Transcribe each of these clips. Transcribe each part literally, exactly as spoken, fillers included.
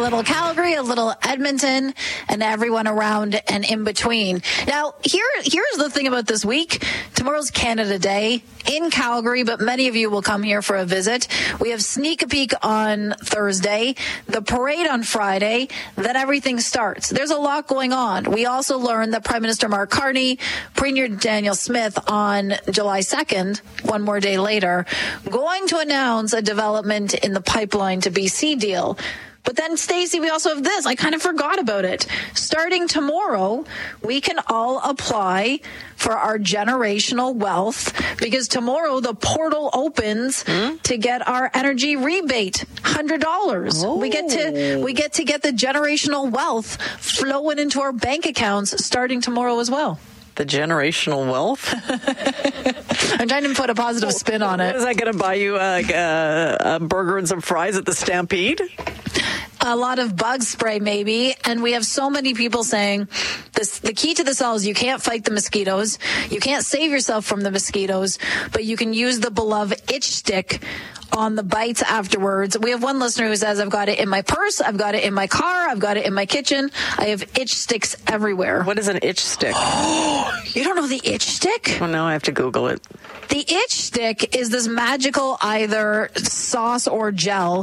little Calgary, a little Edmonton, and everyone around and in between. Now, here, here's the thing about this week. Tomorrow's Canada Day in Calgary, but many of you will come here for a visit. We have Sneak a Peek on Thursday, the parade on Friday, then everything starts. There's a lot going on. We also learned that Prime Minister Mark Carney, Premier Daniel Smith on July second, one more day later, going to announce a development in the pipeline to B C deal. But then, Stacey, we also have this. I kind of forgot about it. Starting tomorrow, we can all apply for our generational wealth because tomorrow the portal opens hmm? to get our energy rebate, one hundred dollars. Oh. We get to we get to get the generational wealth flowing into our bank accounts starting tomorrow as well. The generational wealth? I'm trying to put a positive spin on it. Is that going to buy you a, a, a burger and some fries at the Stampede? A lot of bug spray, maybe. And we have so many people saying this, the key to this all is you can't fight the mosquitoes. You can't save yourself from the mosquitoes, but you can use the beloved itch stick on the bites afterwards. We have one listener who says, I've got it in my purse, I've got it in my car, I've got it in my kitchen. I have itch sticks everywhere. What is an itch stick? You don't know the itch stick? Oh, no, I have to Google it. The itch stick is this magical either sauce or gel.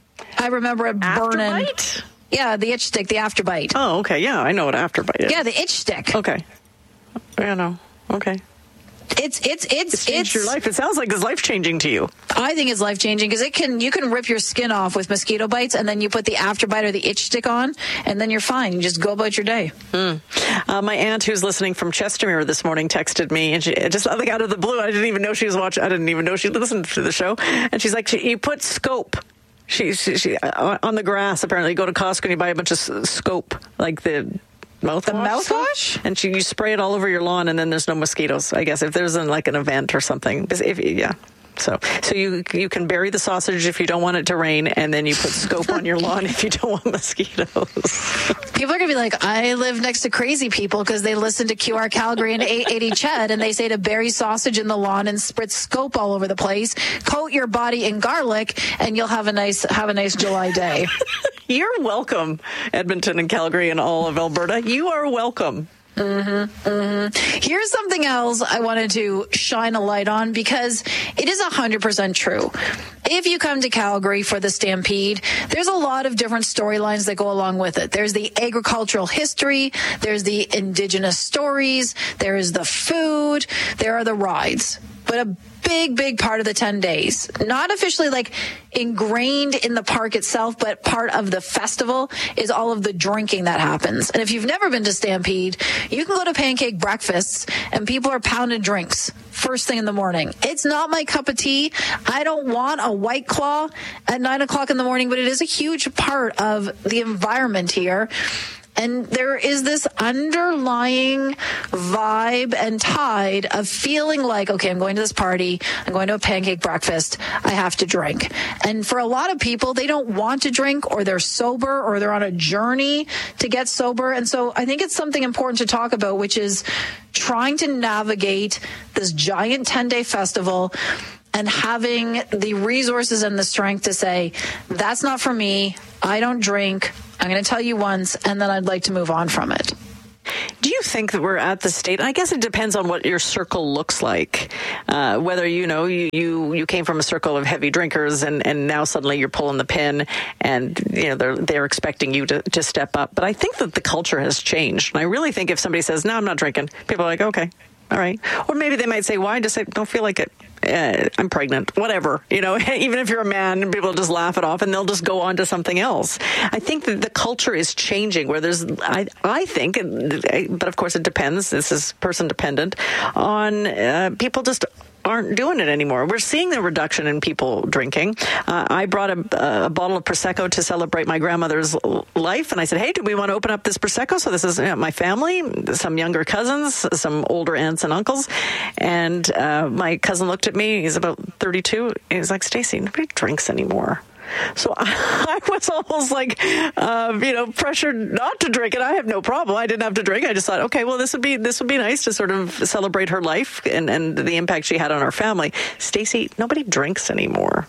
I remember it burning. Afterbite? Yeah, the itch stick, the afterbite. Oh, okay. Yeah, I know what afterbite is. Yeah, the itch stick. Okay. Yeah, no. Okay. It's it's it's it's changed it's, your life. It sounds like it's life changing to you. I think it's life changing because it can you can rip your skin off with mosquito bites, and then you put the afterbite or the itch stick on, and then you're fine. You just go about your day. Mm. Uh, my aunt, who's listening from Chestermere this morning, texted me, and she just like out of the blue. I didn't even know she was watching. I didn't even know she listened to the show, and she's like, she, "You put Scope." She, she, she uh, on the grass. Apparently, you go to Costco and you buy a bunch of Scope, like the. Mouthwash? The mouthwash? And she, you spray it all over your lawn, and then there's no mosquitoes, I guess, if there's an, like an event or something. If, yeah. So so you you can bury the sausage if you don't want it to rain, and then you put Scope on your lawn if you don't want mosquitoes. People are going to be like, I live next to crazy people because they listen to Q R Calgary and eight eighty Ched, and they say to bury sausage in the lawn and spritz Scope all over the place, coat your body in garlic, and you'll have a nice have a nice July day. You're welcome, Edmonton and Calgary and all of Alberta. You are welcome. Mm-hmm, mm-hmm. Here's something else I wanted to shine a light on because it is one hundred percent true. If you come to Calgary for the Stampede, there's a lot of different storylines that go along with it. There's the agricultural history, there's the indigenous stories, there is the food, there are the rides. But a big, big part of the ten days, not officially like ingrained in the park itself, but part of the festival is all of the drinking that happens. And if you've never been to Stampede, you can go to pancake breakfasts and people are pounding drinks first thing in the morning. It's not my cup of tea. I don't want a White Claw at nine o'clock in the morning, but it is a huge part of the environment here. And there is this underlying vibe and tide of feeling like, okay, I'm going to this party, I'm going to a pancake breakfast, I have to drink. And for a lot of people, they don't want to drink, or they're sober, or they're on a journey to get sober. And so I think it's something important to talk about, which is trying to navigate this giant ten-day festival and having the resources and the strength to say, that's not for me, I don't drink, I'm going to tell you once, and then I'd like to move on from it. Do you think that we're at the state? I guess it depends on what your circle looks like. Uh, whether, you know, you, you, you came from a circle of heavy drinkers and, and now suddenly you're pulling the pin and, you know, they're, they're expecting you to, to step up. But I think that the culture has changed. And I really think if somebody says, no, I'm not drinking, people are like, okay, all right. Or maybe they might say, why? Just say, don't feel like it. Uh, I'm pregnant, whatever, you know, even if you're a man, and people just laugh it off and they'll just go on to something else. I think that the culture is changing where there's, I, I think, but of course it depends, this is person dependent, on uh, people just aren't doing it anymore. We're seeing a reduction in people drinking. Uh, I brought a, a bottle of Prosecco to celebrate my grandmother's life, and I said, hey, do we want to open up this Prosecco? So this is you know, my family, some younger cousins, some older aunts and uncles, and uh, my cousin looked at me, he's about thirty-two, he's like, Stacey, nobody drinks anymore. So I was almost like, uh, you know, pressured not to drink, and I have no problem. I didn't have to drink. I just thought, okay, well, this would be this would be nice to sort of celebrate her life and, and the impact she had on our family. Stacey, nobody drinks anymore.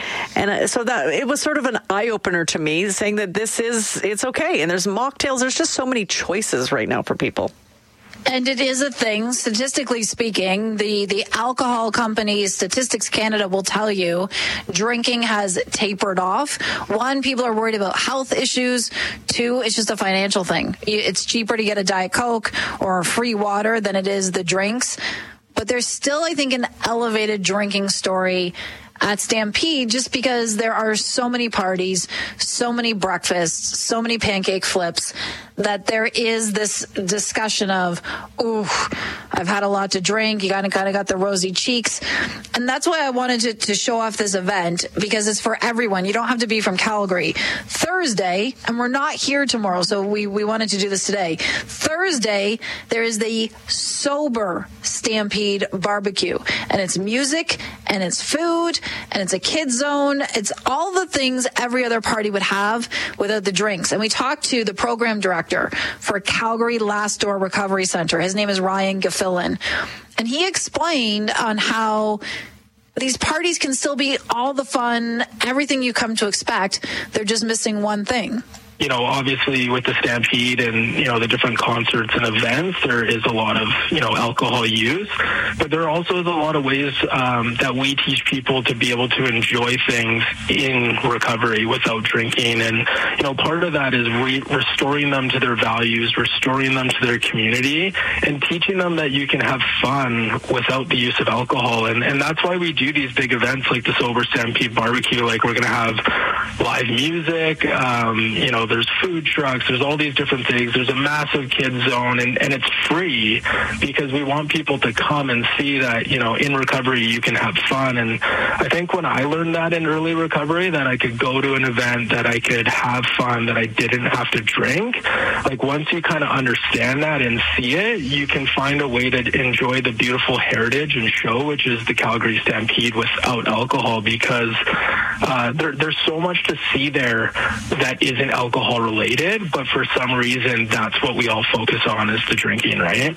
And so that it was sort of an eye-opener to me, saying that this is, it's okay. And there's mocktails. There's just so many choices right now for people. And it is a thing, statistically speaking. The, the alcohol company, Statistics Canada, will tell you drinking has tapered off. One, people are worried about health issues. Two, it's just a financial thing. It's cheaper to get a Diet Coke or free water than it is the drinks. But there's still, I think, an elevated drinking story at Stampede, just because there are so many parties, so many breakfasts, so many pancake flips, that there is this discussion of, ooh, I've had a lot to drink. You kind of kind of got the rosy cheeks. And that's why I wanted to, to show off this event, because it's for everyone. You don't have to be from Calgary. Thursday, and we're not here tomorrow, so we, we wanted to do this today. Thursday, there is the Sober Stampede Barbecue, and it's music, and it's food, and it's a kid zone. It's all the things every other party would have without the drinks. And we talked to the program director for Calgary Last Door Recovery Center. His name is Ryan Gaffilan. And he explained on how these parties can still be all the fun, everything you come to expect. They're just missing one thing. You know, obviously with the Stampede and, you know, the different concerts and events, there is a lot of, you know, alcohol use. But there also is a lot of ways um, that we teach people to be able to enjoy things in recovery without drinking. And, you know, part of that is re- restoring them to their values, restoring them to their community, and teaching them that you can have fun without the use of alcohol. And, and that's why we do these big events like the Sober Stampede Barbecue. Like, we're going to have live music, um, you know, there's food trucks, there's all these different things. There's a massive kids zone, and, and it's free because we want people to come and see that, you know, in recovery you can have fun. And I think when I learned that in early recovery, that I could go to an event, that I could have fun, that I didn't have to drink, like once you kind of understand that and see it, you can find a way to enjoy the beautiful heritage and show, which is the Calgary Stampede, without alcohol, because uh, there, there's so much to see there that isn't alcohol related, but for some reason that's what we all focus on, is the drinking, right?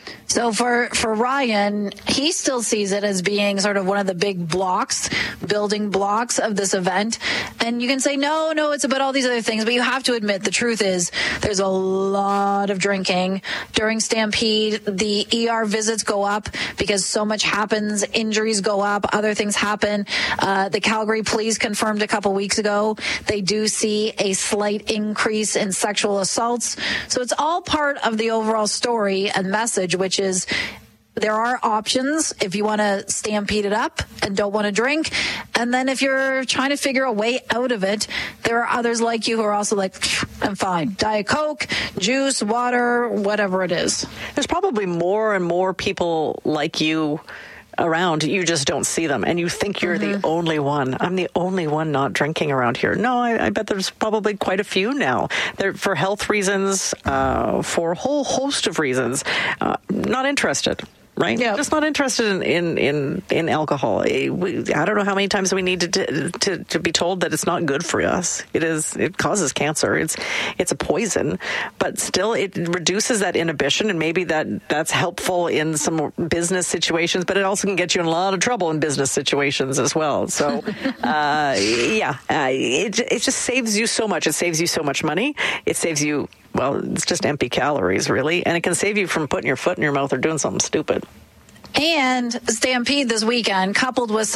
So for, for Ryan, he still sees it as being sort of one of the big blocks, building blocks of this event. And you can say, no, no, it's about all these other things. But you have to admit, the truth is there's a lot of drinking. During Stampede, the E R visits go up because so much happens. Injuries go up. Other things happen. Uh, the Calgary Police confirmed a couple weeks ago they do see a slight increase in sexual assaults. So it's all part of the overall story and message, which is there are options if you want to stampede it up and don't want to drink. And then if you're trying to figure a way out of it, there are others like you who are also like, I'm fine. Diet Coke, juice, water, whatever it is. There's probably more and more people like you around. You just don't see them, and you think you're mm-hmm. the only one. I'm the only one not drinking around here. No, I, I bet there's probably quite a few now. They're for health reasons, uh, for a whole host of reasons, uh, not interested. Right? Yeah. Just not interested in, in, in, in alcohol. I don't know how many times we need to, to to be told that it's not good for us. It is. It causes cancer. It's it's a poison, but still it reduces that inhibition, and maybe that that's helpful in some business situations, but it also can get you in a lot of trouble in business situations as well. So, uh, yeah, uh, it it just saves you so much. It saves you so much money. It saves you. Well, it's just empty calories, really. And it can save you from putting your foot in your mouth or doing something stupid. And Stampede this weekend, coupled with